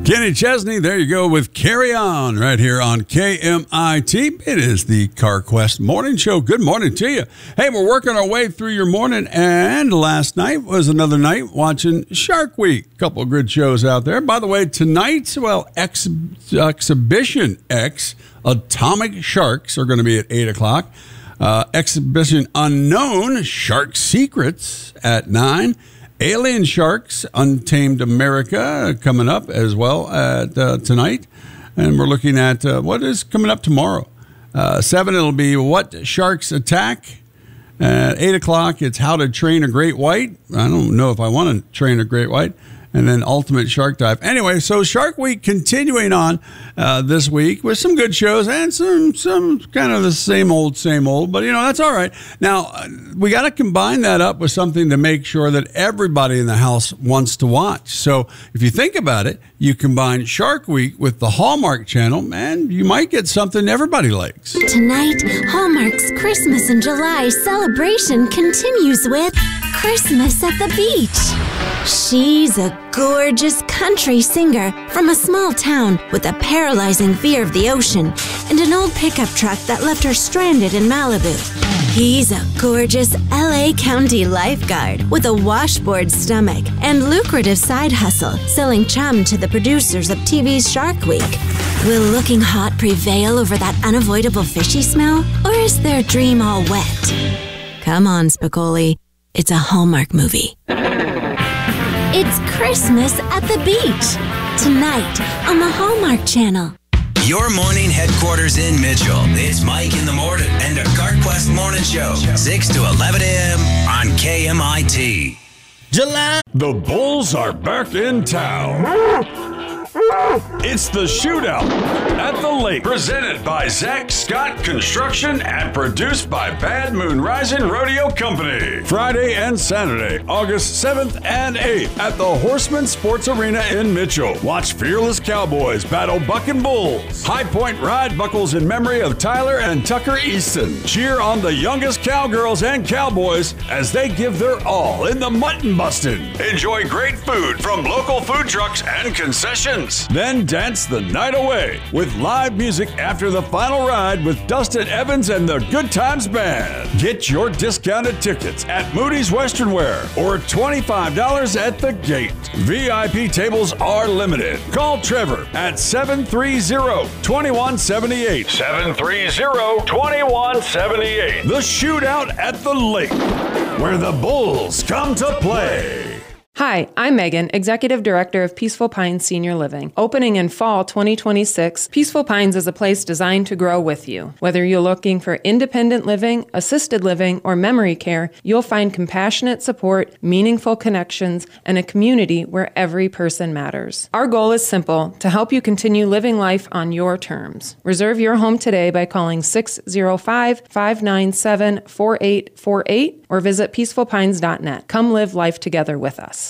Kenny Chesney, there you go with Carry On right here on KMIT. It is the CarQuest Morning Show. Good morning to you. Hey, we're working our way through your morning, and last night was another night watching Shark Week. A couple of good shows out there. By the way, tonight, Exhibition X, Atomic Sharks are going to be at 8 o'clock. Exhibition Unknown, Shark Secrets at 9. Alien Sharks, Untamed America, coming up as well at tonight. And we're looking at what is coming up tomorrow. 7, it'll be What Sharks Attack. At 8 o'clock, it's How to Train a Great White. I don't know if I want to train a great white. And then Ultimate Shark Dive. Anyway, so Shark Week continuing on this week with some good shows and some kind of the same old, but that's all right. Now, we got to combine that up with something to make sure that everybody in the house wants to watch. So if you think about it, you combine Shark Week with the Hallmark Channel, and you might get something everybody likes. Tonight, Hallmark's Christmas in July celebration continues with Christmas at the Beach. She's a gorgeous country singer from a small town with a paralyzing fear of the ocean and an old pickup truck that left her stranded in Malibu. He's a gorgeous LA County lifeguard with a washboard stomach and lucrative side hustle selling chum to the producers of TV's Shark Week. Will looking hot prevail over that unavoidable fishy smell, or is their dream all wet? Come on, Spicoli. It's a Hallmark movie. It's Christmas at the Beach, tonight on the Hallmark Channel. Your morning headquarters in Mitchell. It's Mike in the Morning and the CarQuest Morning Show, 6 to 11 a.m. on KMIT. July. The Bulls are back in town. It's the Shootout at the Lake, presented by Zach Scott Construction and produced by Bad Moon Rising Rodeo Company. Friday and Saturday, August 7th and 8th at the Horseman Sports Arena in Mitchell. Watch Fearless Cowboys battle Bucking Bulls. High Point Ride buckles in memory of Tyler and Tucker Easton. Cheer on the youngest cowgirls and cowboys as they give their all in the mutton busting. Enjoy great food from local food trucks and concessions. Then dance the night away with live music after the final ride with Dustin Evans and the Good Times Band. Get your discounted tickets at Moody's Western Wear or $25 at the gate. VIP tables are limited. Call Trevor at 730-2178. 730-2178. The Shootout at the Lake, where the Bulls come to play. Hi, I'm Megan, Executive Director of Peaceful Pines Senior Living. Opening in fall 2026, Peaceful Pines is a place designed to grow with you. Whether you're looking for independent living, assisted living, or memory care, you'll find compassionate support, meaningful connections, and a community where every person matters. Our goal is simple, to help you continue living life on your terms. Reserve your home today by calling 605-597-4848 or visit peacefulpines.net. Come live life together with us.